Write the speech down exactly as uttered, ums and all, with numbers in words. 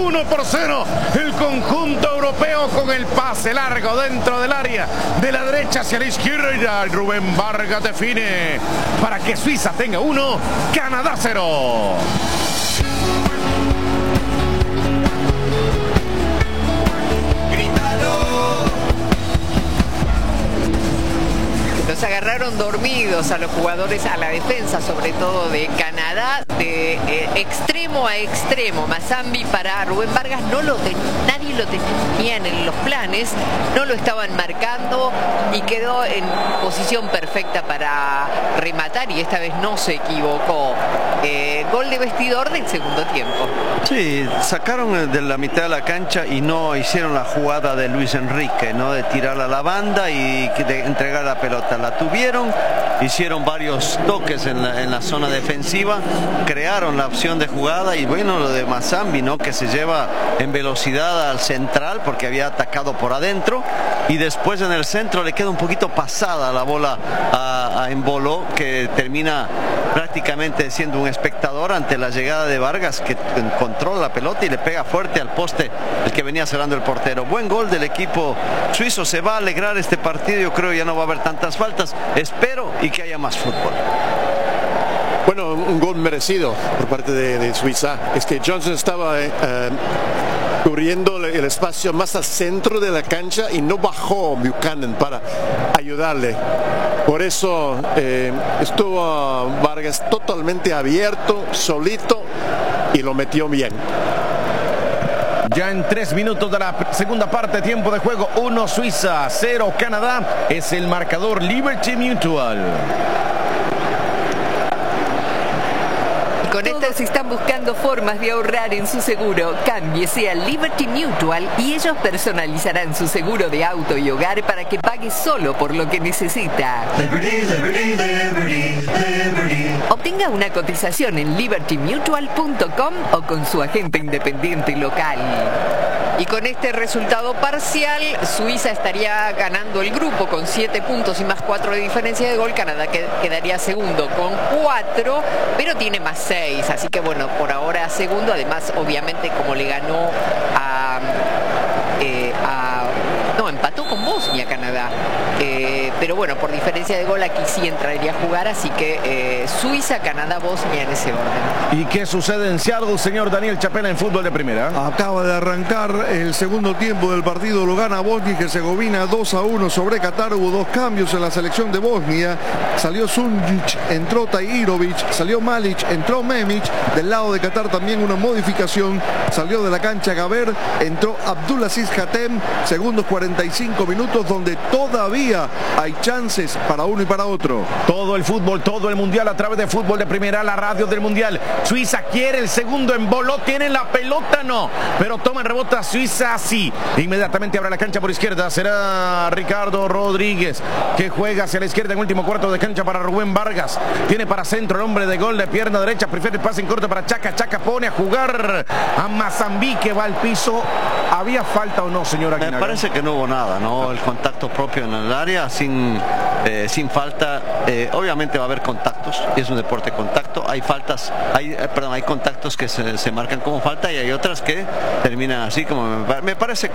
uno por cero. El conjunto europeo con el pase largo dentro del área. De la derecha hacia la izquierda. Rubén Vargas define para que Suiza tenga uno, Canadá cero. Los agarraron dormidos a los jugadores, a la defensa sobre todo de Canadá, de eh, extremo a extremo. Mazambi para Rubén Vargas, no lo ten, nadie lo tenía en los planes, no lo estaban marcando y quedó en posición perfecta para rematar y esta vez no se equivocó. Eh, gol de vestidor del segundo tiempo. Sí, sacaron de la mitad de la cancha y no hicieron la jugada de Luis Enrique, ¿no? De tirar a la banda y de entregar la pelota. La tuvieron, hicieron varios toques en la, en la zona defensiva, crearon la opción de jugada y bueno, lo de Mazambi, ¿no? Que se lleva en velocidad al central porque había atacado por adentro y después en el centro le queda un poquito pasada la bola a, a Embolo, que termina prácticamente siendo un espectador ante la llegada de Vargas, que controla la pelota y le pega fuerte al poste el que venía cerrando el portero. Buen gol del equipo suizo, se va a alegrar este partido, yo creo ya no va a haber tantas faltas, espero y que haya más fútbol. Bueno, un gol merecido por parte de, de Suiza. Es que Johnson estaba eh, cubriendo el espacio más al centro de la cancha y no bajó Buchanan para ayudarle. Por eso eh, estuvo Vargas totalmente abierto, solito, y lo metió bien. Ya en tres minutos de la segunda parte, tiempo de juego, uno Suiza, cero Canadá, es el marcador Liberty Mutual. Con estos están buscando formas de ahorrar en su seguro. Cámbiese a Liberty Mutual y ellos personalizarán su seguro de auto y hogar para que pague solo por lo que necesita. Liberty, Liberty, Liberty, Liberty. Obtenga una cotización en liberty mutual punto com o con su agente independiente local. Y con este resultado parcial, Suiza estaría ganando el grupo con siete puntos y más cuatro de diferencia de gol. Canadá quedaría segundo con cuatro, pero tiene más seis. Así que bueno, por ahora segundo. Además, obviamente, como le ganó a... Eh, a no, empató con Bosnia Canadá. Eh, pero bueno, por diferencia de gol aquí sí entraría a jugar. Así que eh, Suiza, Canadá, Bosnia en ese orden. ¿Y qué sucede en Seattle, señor Daniel Chapela, en fútbol de primera? Acaba de arrancar el segundo tiempo del partido, lo gana Bosnia y Herzegovina dos a uno sobre Qatar. Hubo dos cambios en la selección de Bosnia. Salió Sunjic, entró Tahirovic, salió Malic, entró Memic. Del lado de Qatar también una modificación. Salió de la cancha Gaber, entró Abdulaziz Hatem. Segundos cuarenta y cinco minutos donde todavía hay chances para uno y para otro. Todo el fútbol, todo el mundial a través de Fútbol de Primera, la radio del mundial. Suiza quiere el segundo, Embolo tiene la pelota, no, pero toma el rebote a Suiza, sí. Inmediatamente abre la cancha por izquierda, será Ricardo Rodríguez que juega hacia la izquierda en último cuarto de cancha para Rubén Vargas. Tiene para centro el hombre de gol de pierna derecha, prefiere el pase en corto para Chaca. Chaca pone a jugar a Mazambi, que va al piso. ¿Había falta o no, señora Aguinaga? Me parece que no hubo nada, ¿no? El contacto propio en el área, sin, eh, sin falta. Eh, obviamente va a haber contactos, es un deporte de contacto. Hay faltas, hay, eh, perdón, hay contactos que se, se marcan como falta y hay otras que terminan así, como me, me parece